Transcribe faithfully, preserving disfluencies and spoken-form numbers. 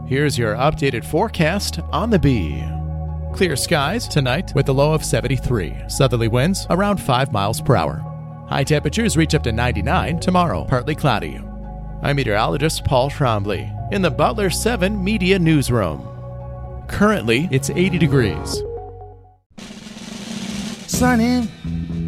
Here's your updated forecast on the Bee. Clear skies tonight with a low of seventy-three. Southerly winds around five miles per hour. High temperatures reach up to ninety-nine tomorrow, partly cloudy. I'm meteorologist Paul Trombley in the Butler seven Media Newsroom. Currently, it's eighty degrees. Sunny,